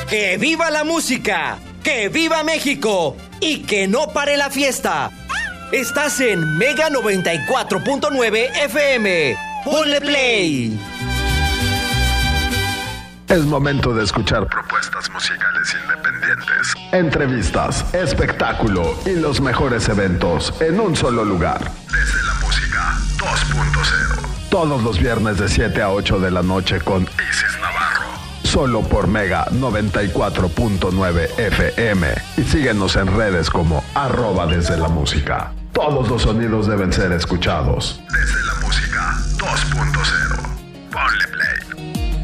¡Que viva la música! ¡Que viva México! ¡Y que no pare la fiesta! Estás en Mega 94.9 FM. ¡Ponle play! Es momento de escuchar propuestas musicales independientes, entrevistas, espectáculo y los mejores eventos en un solo lugar. Desde la Música 2.0. Todos los viernes de 7 a 8 de la noche con Isis Navarro. Solo por Mega 94.9 FM. Y síguenos en redes como @desde la música. Todos los sonidos deben ser escuchados. Desde la Música 2.0. Ponle play.